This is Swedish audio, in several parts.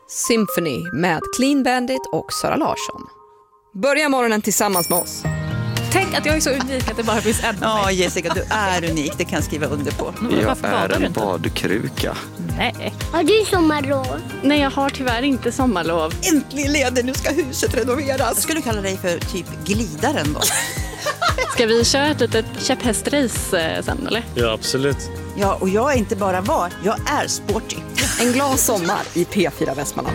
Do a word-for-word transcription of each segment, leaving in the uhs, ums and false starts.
Symphony med Clean Bandit och Sara Larsson. Börja morgonen tillsammans med oss. Tänk att jag är så unik att det bara finns en. Ja, Jessica, du är unik. Det kan jag skriva under på. Jag är en badkruka. Nej. Har du sommarlov? Nej, jag har tyvärr inte sommarlov. Äntligen leder, nu ska huset renoveras. Jag skulle kalla dig för typ glidaren då. Ska vi köra ett litet käpphästrace sen, eller? Ja, absolut. Ja, och jag är inte bara var, jag är sporty. En glad sommar i P fyra Västmanland.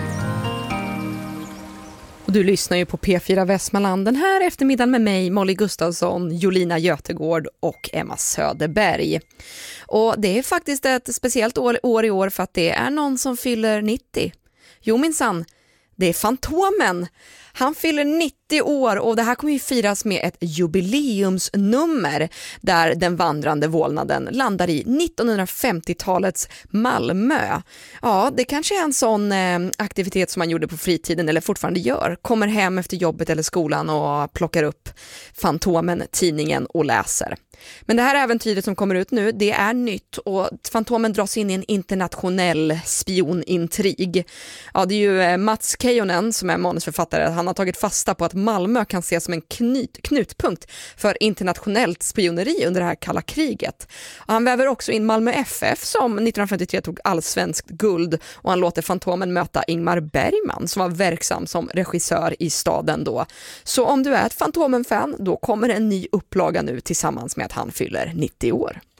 Och du lyssnar ju på P fyra Västmanland den här eftermiddagen med mig, Molly Gustafsson, Jolina Götegård och Emma Söderberg. Och det är faktiskt ett speciellt år, år i år för att det är någon som fyller nittio. Jo minsann, det är Fantomen. Han fyller nittio år och det här kommer ju firas med ett jubileumsnummer där den vandrande vålnaden landar i nittonhundrafemtiotalets Malmö. Ja, det kanske är en sån eh, aktivitet som man gjorde på fritiden eller fortfarande gör. Kommer hem efter jobbet eller skolan och plockar upp Fantomen, tidningen och läser. Men det här äventyret som kommer ut nu, det är nytt och Fantomen dras in i en internationell spionintrig. Ja, det är ju Mats Keijonen som är manusförfattare. Han har tagit fasta på att Malmö kan ses som en knyt, knutpunkt för internationellt spioneri under det här kalla kriget. Och han väver också in Malmö F F som nittonhundrafemtiotre tog allsvenskt guld och han låter Fantomen möta Ingmar Bergman som var verksam som regissör i staden då. Så om du är ett Fantomen-fan, då kommer en ny upplaga nu tillsammans med att han fyller nittio år.